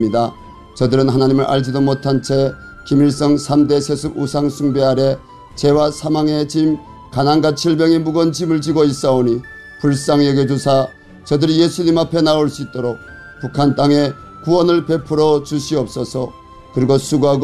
저들은 하나님을 알지도 못한 채 김일성 3대 세습 우상 숭배 아래 죄와 사망의 짐, 가난과 질병의 무거운 짐을 지고 있사오니 불쌍히 여겨주사 저들이 예수님 앞에 나올 수 있도록 북한 땅에 구원을 베풀어 주시옵소서. 그리고 수고하고